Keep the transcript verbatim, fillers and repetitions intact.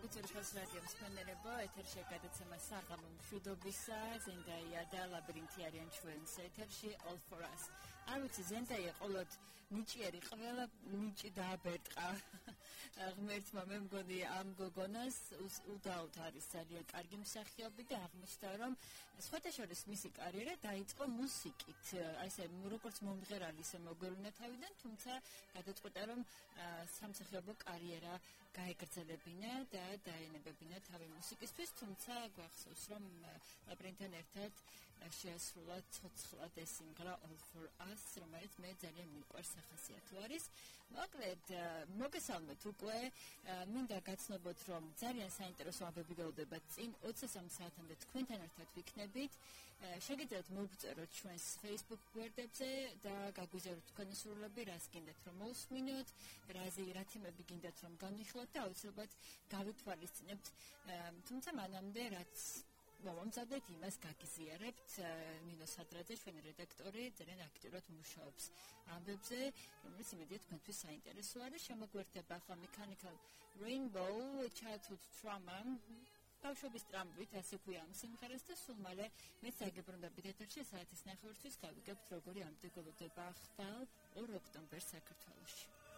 Ეთერში რადიო მსმენელებო, ეთერში გადაცემა საღამო მშვიდობისა, ზენდაია და ლაბირინთი არიან ჩვენს ეთერში All for Us. არ ვიცი, ზენდაია ყოლოდ ნიჭიერი, ყველა ნიჭი დააბერტყა ღმერთმა, მე მგონი ამ გოგონას უდაოდ არის ძალიან კარგი მსახიობი და აღმოჩნდა, რომ სხვათა შორის მისი კარიერა დაიწყო მუსიკით, ასე როგორც მომღერალი ისე მოგვერულნა თავიდან, თუმცა გადაწყვეტა, რომ სამსახიობო კარიერა გაეგრძელებინა და დაენებებინა თავი მუსიკისთვის, თუმცა გვახსოვს, რომ ლაბირინთთან ერთად შეასრულა ცოცხლად ეს სიმღერა All for Us, რომელიც მე ძალიან მიყვარს სახასიათო არის. მოკლედ, მოგესალმეთ უკვე, მინდა გაცნობოთ, რომ ძალიან საინტერესო ამბები გელოდება წინ ოცდასამი საათამდე თქვენთან ერთად ვიქნებით. შეგიძლიათ მოგწეროთ ჩვენს Facebook გვერდებზე და გაგვიზიაროთ თქვენი სურვილები, რას გინდათ რომ მოვსმინოთ, რაზე რა თემები გინდათ რომ განვიხილოთ და აუცილებლად გავითვალისწინებთ. თუმცა მანამდე რაც მომწადეთ იმას გაგიზიარებთ, ნინო სადრაძე, ჩვენი რედაქტორი, ძალიან აქტიურად მუშაობს ამბებზე, რომელიც იმედია თქვენთვის საინტერესო არის. შემოგვერთება ახლა Mechanical Rainbow, Childhood Trauma, ბავშვობის ტრამვით, ასე ქვია ამ სიმღერას და სულ მალე მეც აგებრუნდებით ეთერში საათის ნახევართვის გავიგებთ, როგორი ამდგოლოდება ახლა ორ ოქტომბერს საქართველოში.